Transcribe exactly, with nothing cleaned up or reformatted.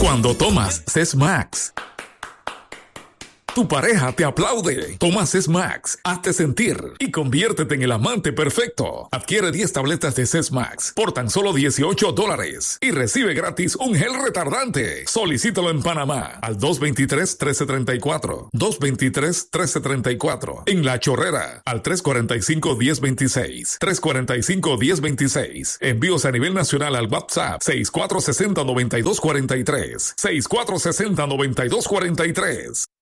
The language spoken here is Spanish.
Cuando tomas Sesmax, tu pareja te aplaude. Toma Sesmax, hazte sentir y conviértete en el amante perfecto. Adquiere diez tabletas de Sesmax por tan solo dieciocho dólares y recibe gratis un gel retardante. Solicítalo en Panamá al dos dos tres, uno tres tres cuatro, dos dos tres, uno tres tres cuatro. En La Chorrera al tres cuatro cinco, uno cero dos seis, tres cuatro cinco, uno cero dos seis. Envíos a nivel nacional al WhatsApp seis cuatro seis cero, nueve dos cuatro tres, seis cuatro seis cero, nueve dos cuatro tres.